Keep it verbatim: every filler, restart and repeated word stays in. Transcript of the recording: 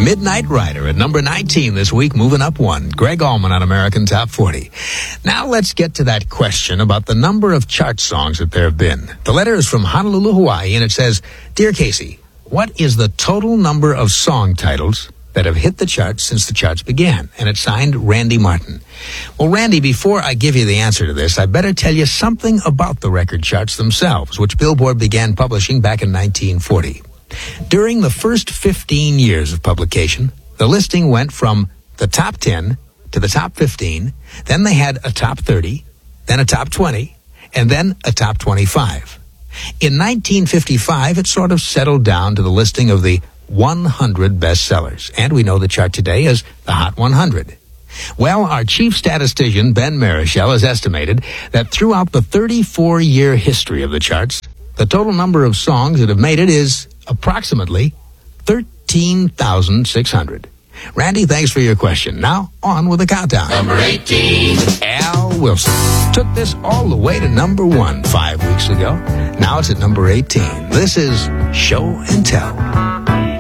Midnight Rider at number nineteen this week, moving up one. Greg Allman on American Top forty. Now let's get to that question about the number of chart songs that there have been. The letter is from Honolulu, Hawaii, and it says, Dear Casey, what is the total number of song titles that have hit the charts since the charts began? And it's signed Randy Martin. Well, Randy, before I give you the answer to this, I better tell you something about the record charts themselves, which Billboard began publishing back in nineteen forty. During the first fifteen years of publication, the listing went from the top ten to the top fifteen, then they had a top thirty, then a top twenty, and then a top twenty-five. In nineteen fifty-five, it sort of settled down to the listing of the one hundred bestsellers, and we know the chart today as the Hot one hundred. Well, our chief statistician, Ben Marichal, has estimated that throughout the thirty-four-year history of the charts, the total number of songs that have made it is approximately thirteen thousand six hundred. Randy, thanks for your question. Now, on with the countdown. Number eighteen. Al Wilson took this all the way to number one five weeks ago. Now it's at number eighteen. This is Show and Tell.